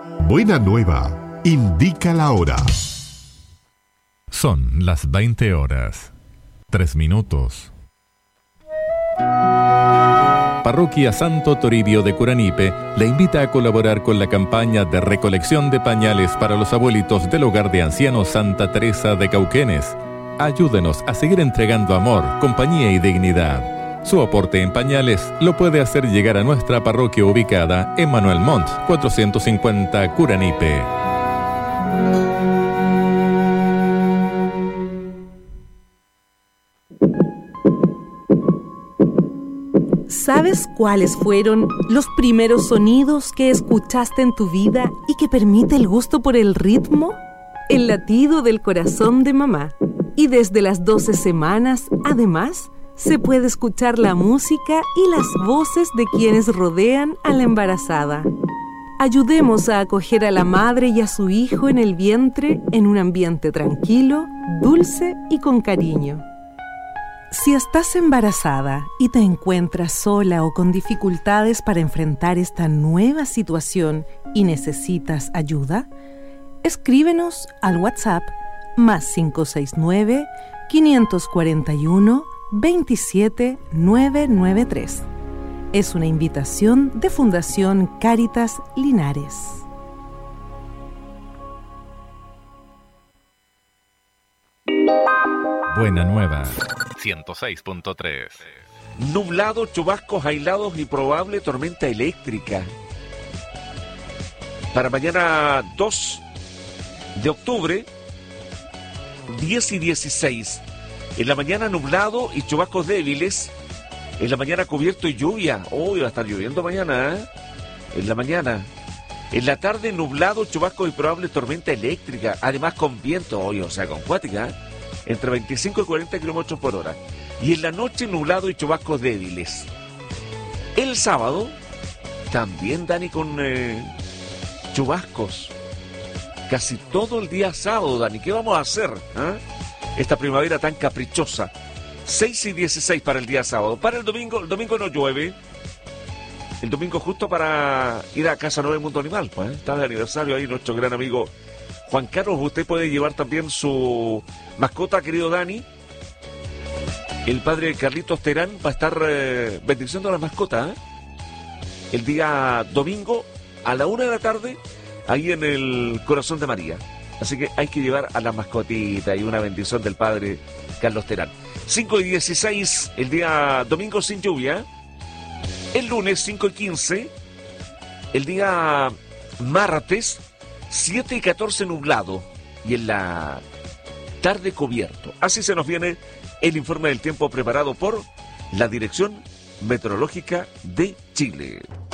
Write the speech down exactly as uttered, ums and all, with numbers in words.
Buena Nueva indica la hora. Son las veinte horas, tres minutos. Parroquia Santo Toribio de Curanipe le invita a colaborar con la campaña de recolección de pañales para los abuelitos del Hogar de Ancianos Santa Teresa de Cauquenes. Ayúdenos a seguir entregando amor, compañía y dignidad. Su aporte en pañales lo puede hacer llegar a nuestra parroquia ubicada en Manuel Montt, cuatrocientos cincuenta Curanipe. ¿Sabes cuáles fueron los primeros sonidos que escuchaste en tu vida y que permite el gusto por el ritmo? El latido del corazón de mamá. Y desde las doce semanas, además, se puede escuchar la música y las voces de quienes rodean a la embarazada. Ayudemos a acoger a la madre y a su hijo en el vientre en un ambiente tranquilo, dulce y con cariño. Si estás embarazada y te encuentras sola o con dificultades para enfrentar esta nueva situación y necesitas ayuda, escríbenos al WhatsApp más cinco seis nueve, cinco cuatro uno, veintisiete novecientos noventa y tres. Es una invitación de Fundación Cáritas Linares. Buena Nueva ciento seis punto tres. Nublado, chubascos aislados y probable tormenta eléctrica. Para mañana dos de octubre, diez y dieciséis. En la mañana nublado y chubascos débiles. En la mañana cubierto y lluvia. Hoy va a estar lloviendo mañana, ¿eh? En la mañana. En la tarde nublado, chubascos y probable tormenta eléctrica. Además con viento, hoy, o sea, con cuática, ¿eh? Entre veinticinco y cuarenta kilómetros por hora. Y en la noche nublado y chubascos débiles. El sábado, también, Dani, con eh, chubascos. Casi todo el día sábado, Dani. ¿Qué vamos a hacer? ¿Eh? Esta primavera tan caprichosa. seis y dieciséis para el día sábado. Para el domingo, el domingo no llueve. El domingo justo para ir a Casa Nueva Mundo Animal. Pues, ¿eh? Está de aniversario ahí nuestro gran amigo Juan Carlos. Usted puede llevar también su mascota, querido Dani. El padre Carlitos Terán va a estar eh, bendiciendo a las mascotas, ¿eh? El día domingo a la una de la tarde, ahí en el Corazón de María. Así que hay que llevar a las mascotitas y una bendición del padre Carlos Terán. cinco y dieciséis, el día domingo sin lluvia. El lunes cinco y quince. El día martes siete y catorce nublado. Y en la tarde cubierto. Así se nos viene el informe del tiempo preparado por la Dirección Meteorológica de Chile.